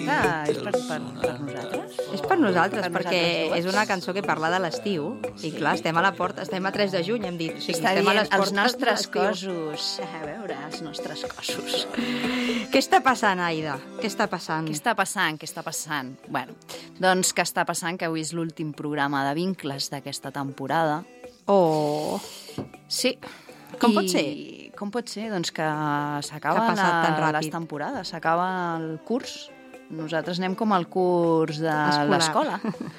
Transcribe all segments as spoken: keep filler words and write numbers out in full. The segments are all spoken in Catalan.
Ah, és per, per, per nosaltres? És per nosaltres, Per perquè nosaltres, és una cançó que parla de l'estiu. I clar, estem a la porta, estem a tres de juny, hem dit. O sigui, Està estem a dient les portes els nostres de l'estiu. cossos. A veure, els nostres cossos. Què està passant, Aida? Què està passant? Què està passant? Què està passant? Bueno, doncs què està passant? Que avui és l'últim programa de Vincles d'aquesta temporada. Oh, Sí. Com I pot ser? Com pot ser? Doncs que Que s'acaba ha passat tan la, ràpid. les temporades, s'acaba el curs. Nosaltres anem com al curs de Escolar. l'escola.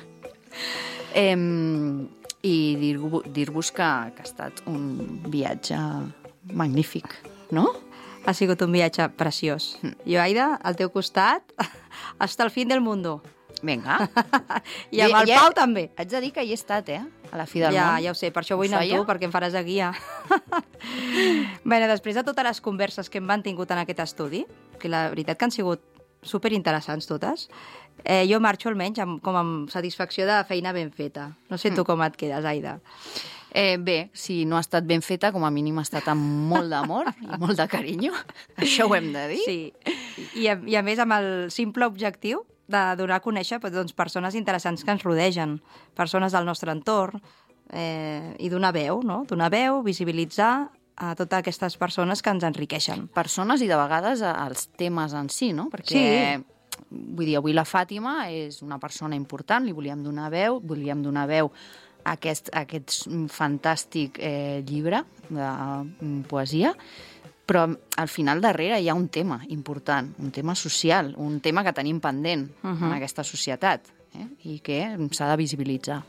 Em, I dir-vos dir que, que ha estat un viatge magnífic, no? Ha sigut un viatge preciós. Jo, Aida, al teu costat, hasta el fin del mundo. Vinga. I amb el Pau també. Haig de dir que hi he estat, eh? A la fi del Ja, món. ja ho sé, per això vull Ho anar amb feia? tu, perquè em faràs de guia. Bé, després de totes les converses que hem mantingut en aquest estudi, que la veritat que han sigut superinteressants totes, eh, jo marxo almenys amb, com amb satisfacció de feina ben feta. No sé tu com et quedes, Aida. Eh, bé, si no ha estat ben feta, com a mínim ha estat amb molt d'amor i molt de carinyo. Això ho hem de dir. Sí, i a, i a més amb el simple objectiu de donar a conèixer doncs, persones interessants que ens rodegen, persones del nostre entorn, eh, i donar veu, no? Donar veu, visibilitzar a totes aquestes persones que ens enriqueixen. Persones i de vegades a- els temes en si, no? Perquè, Sí. vull dir, avui la Fàtima és una persona important, li volíem donar veu, volíem donar veu a aquest, a aquest fantàstic eh, llibre de mm, poesia, però al final darrere hi ha un tema important, un tema social, un tema que tenim pendent uh -huh. en aquesta societat, eh? I que s'ha de visibilitzar.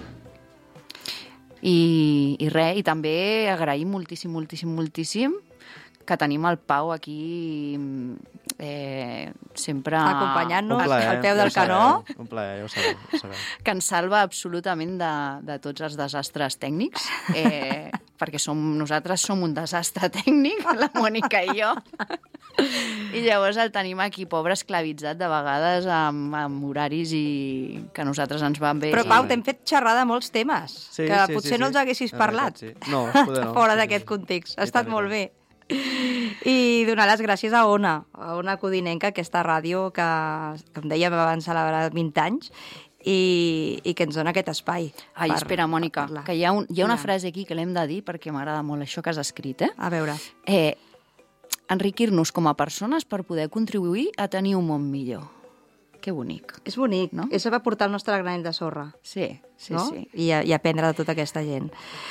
I, i res, i també agraïm moltíssim, moltíssim, moltíssim que tenim el Pau aquí eh, sempre Acompanyant-nos Un plaer, al peu ja del ho sabeu, canó. Un plaer, ja ho sabeu. Ja ho sabeu. que ens salva absolutament de, de tots els desastres tècnics, eh, perquè som, nosaltres som un desastre tècnic, la Mònica i jo. I llavors el tenim aquí, pobre, esclavitzat de vegades amb, amb horaris i que a nosaltres ens van bé. Però, i- Pau, t'hem fet xerrar de molts temes, Sí, que sí, potser sí, no sí. els haguessis En parlat. realitat, sí. No, poder no. Fora Sí, d'aquest sí. context. Ha I estat tant, i molt tant. bé. I donar les gràcies a Ona, a Ona Codinenca, aquesta ràdio que, com dèiem abans, celebra vint anys i, i que ens dona aquest espai. Ai, per- espera, Mònica, per parlar. que hi ha, un, hi ha una Ja. frase aquí que l'hem de dir perquè m'agrada molt això que has escrit, eh? A veure, eh enriquir-nos com a persones per poder contribuir a tenir un món millor. Que bonic. és bonic, No? no? És saber portar el nostre granet de sorra. Sí, sí, no? sí. I, a- i aprendre de tota aquesta gent.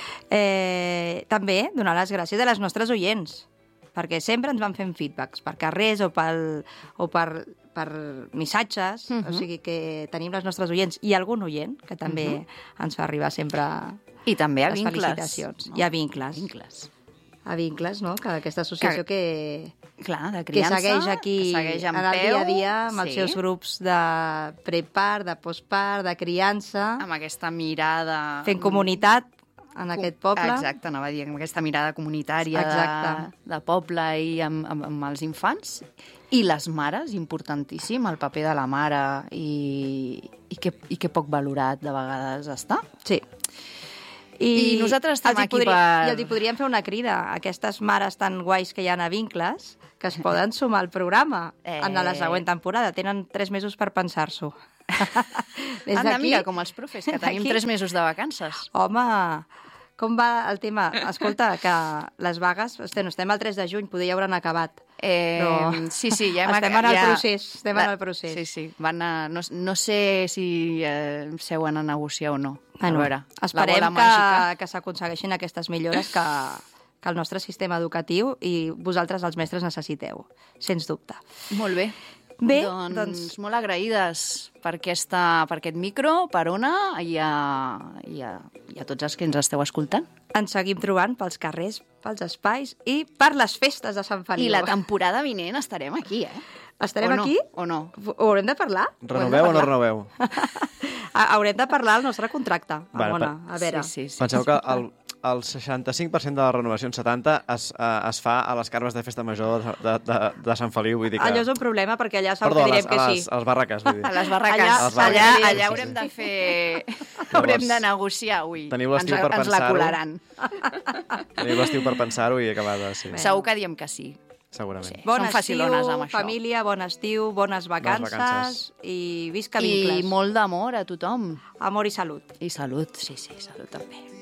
Eh, també donar les gràcies a les nostres oients, perquè sempre ens van fent feedbacks per carrers o, pel, o per, per missatges, uh Mhm. -huh. O sigui que tenim les nostres oients i algun oient que també uh -huh. ens fa arribar sempre I també a les vincles. felicitacions. I a vincles. Vincles. A Vincles, no? Que aquesta associació que, Clar, de que criança. segueix aquí que segueix en en el peu, dia a dia amb els sí, seus grups de prepart, de postpart, de criança, amb aquesta mirada... fent comunitat en aquest poble. Exacte, anava a dir, amb aquesta mirada comunitària Exacte. de, de poble i amb, amb, amb els infants. I les mares, importantíssim, el paper de la mare i, i, que, i que poc valorat de vegades està. Sí. I nosaltres estem els hi aquí podri... per- I els hi podríem fer una crida a aquestes mares tan guais que hi ha a Vincles que es poden sumar al programa Eh. en la següent temporada. Tenen tres mesos per pensar-s'ho. Des Anda, d'aquí- mira, com els profes, que tenim d'aquí- tres mesos de vacances. Home, com va el tema? Escolta, que les vagues, estem, estem al tres de juny, poder ja hauran acabat. Eh, No. Sí, sí, ja hem Estem aca- en el ja... procés, estem en La- el procés. Sí, sí, van a... no, no sé si eh, seuen a negociar o no. Bueno, a veure, esperem la bola màgica. que, que s'aconsegueixin aquestes millores que, que el nostre sistema educatiu i vosaltres, els mestres, necessiteu, sens dubte. Molt bé. Bé, doncs, doncs- molt agraïdes per, aquesta, per aquest micro, per Ona i a, i, a, i a tots els que ens esteu escoltant. Ens seguim trobant pels carrers, pels espais i per les festes de Sant Feliu. I la temporada vinent estarem aquí, eh? Estarem o no, aquí? O no? Ho haurem de parlar? Renoveu o no renoveu? Ha- Haurem de parlar del nostre contracte, Bueno, Amona. A veure. Sí, sí, sí. Penseu que el, el seixanta-cinc per cent de les renovacions setanta es, eh, es fa a les carves de festa major de, de, de Sant Feliu. Vull dir que... Allò és un problema perquè allà segur Perdó, que a les, direm que a sí. les, a les barraques, vull dir. A les barraques. Allà- Allà, les barraques, allà, sí, allà sí, haurem sí. de fer... haurem de negociar avui. Teniu l'estiu ens, per ens la pensar-ho. colaran. Teniu l'estiu per pensar-ho i acabar de... Sí. Segur que diem que sí. Segurament. Sí. Bon Són estiu, facilones amb això. família, bon estiu, bones vacances, vacances. i visca I vincles. molt d'amor a tothom. Amor i salut. I salut, sí, sí, salut també.